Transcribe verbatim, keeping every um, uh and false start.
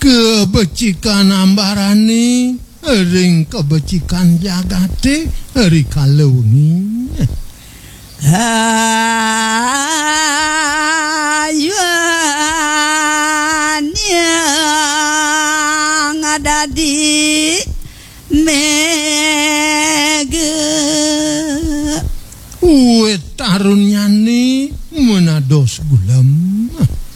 Kebecikan ambarane ring kebecikan jagate ri kalungi. Ayuan yang ada di